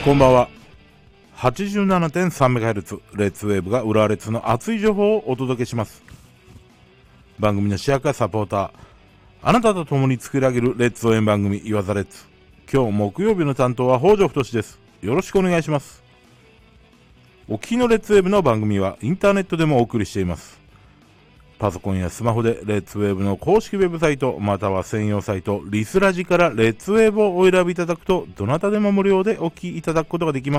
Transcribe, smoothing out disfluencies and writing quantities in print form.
こんばんは。 87.3MHz レッツウェーブが浦和レッズの熱い情報をお届けします。番組の主役やサポーター、あなたと共に作り上げるレッツ応援番組イワザレッツ。今日木曜日の担当は北条太です。よろしくお願いします。お聞きのレッツウェーブの番組はインターネットでもお送りしています。パソコンやスマホでレッツウェーブの公式ウェブサイトまたは専用サイトリスラジからレッツウェーブをお選びいただくとどなたでも無料でお聞きいただくことができます。